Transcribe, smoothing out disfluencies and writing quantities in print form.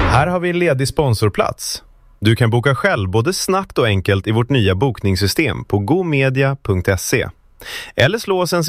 Här har vi en ledig sponsorplats. Du kan boka själv både snabbt och enkelt i vårt nya bokningssystem på gomedia.se. Eller slå oss en